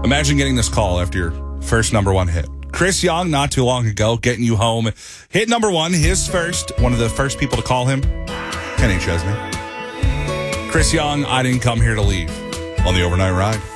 Imagine getting this call after your first number one hit. Chris Young, not too long ago, getting you home. Hit number one, his first. One of the first people to call him, Kenny Chesney. Chris Young, I didn't come here to leave on the overnight ride.